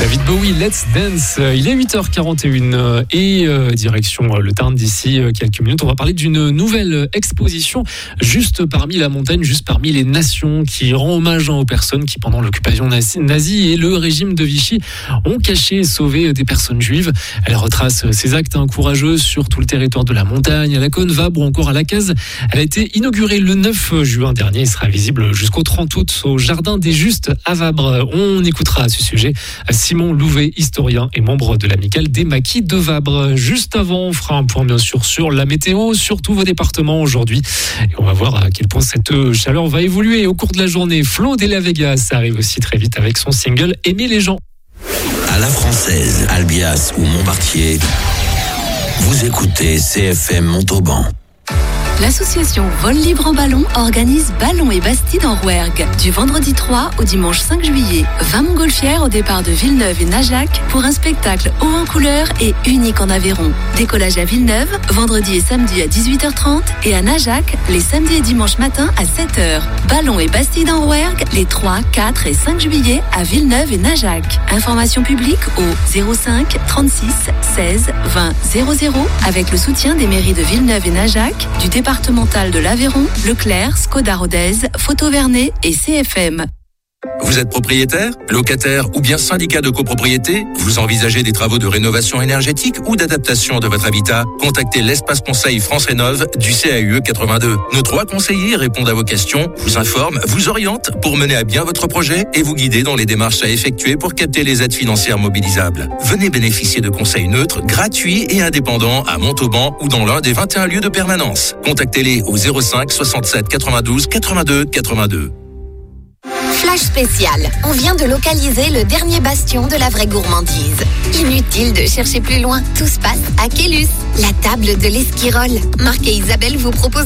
David Bowie, Let's Dance. Il est 8h41 et direction le Tarn d'ici quelques minutes. On va parler d'une nouvelle exposition juste parmi la montagne, juste parmi les nations, qui rend hommage aux personnes qui, pendant l'occupation nazie et le régime de Vichy, ont caché et sauvé des personnes juives. Elle retrace ces actes courageux sur tout le territoire de la montagne, à la Cône, Vabre ou encore à la Case. Elle a été inaugurée le 9 juin dernier et sera visible jusqu'au 30 août au Jardin des Justes à Vabre. On écoutera à ce sujet Simon Louvet, historien et membre de l'amicale des Maquis de Vabre. Juste avant, on fera un point bien sûr sur la météo, sur tous vos départements aujourd'hui. Et on va voir à quel point cette chaleur va évoluer au cours de la journée. Flo de la Vega, ça arrive aussi très vite avec son single Aimer les gens. À la Française, Albias ou Montbartier, vous écoutez CFM Montauban. L'association Vol Libre en Ballon organise Ballon et Bastide en Rouergue du vendredi 3 au dimanche 5 juillet. 20 montgolfières au départ de Villeneuve et Najac pour un spectacle haut en couleur et unique en Aveyron. Décollage à Villeneuve, vendredi et samedi à 18h30 et à Najac, les samedis et dimanches matin à 7h. Ballon et Bastide en Rouergue les 3, 4 et 5 juillet à Villeneuve et Najac. Information publique au 05 36 16 20 00 avec le soutien des mairies de Villeneuve et Najac, du départemental de l'Aveyron, Leclerc, Skoda Rodez, Photo Vernet et CFM. Vous êtes propriétaire, locataire ou bien syndicat de copropriété? Vous envisagez des travaux de rénovation énergétique ou d'adaptation de votre habitat? Contactez l'espace conseil France Rénov du CAUE 82. Nos 3 conseillers répondent à vos questions, vous informent, vous orientent pour mener à bien votre projet et vous guider dans les démarches à effectuer pour capter les aides financières mobilisables. Venez bénéficier de conseils neutres, gratuits et indépendants à Montauban ou dans l'un des 21 lieux de permanence. Contactez-les au 05 67 92 82 82. Flash spécial. On vient de localiser le dernier bastion de la vraie gourmandise. Inutile de chercher plus loin. Tout se passe à Quélus. La table de l'Esquirol. Marc et Isabelle vous proposent